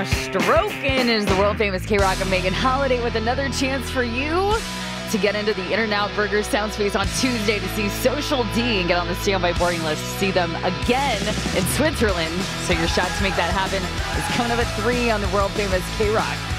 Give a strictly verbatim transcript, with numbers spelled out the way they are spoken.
are stroking is the world famous K-Rock and Megan Holiday with another chance for you to get into the In-N-Out Burger Sound Space on Tuesday to see Social D and get on the standby boarding list to see them again in Switzerland. So your shot to make that happen is coming up at three on the world famous K-Rock